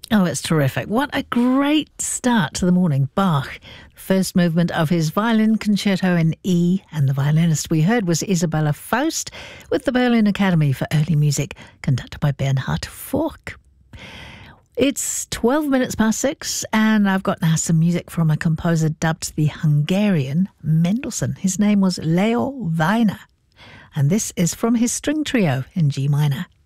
Oh, it's terrific. What a great start to the morning. Bach, first movement of his violin concerto in E, and the violinist we heard was Isabella Faust with the Berlin Academy for Early Music, conducted by Bernhard Fork. It's 12 minutes past 6, and I've got now some music from a composer dubbed the Hungarian Mendelssohn. His name was Leo Weiner, and this is from his string trio in G minor.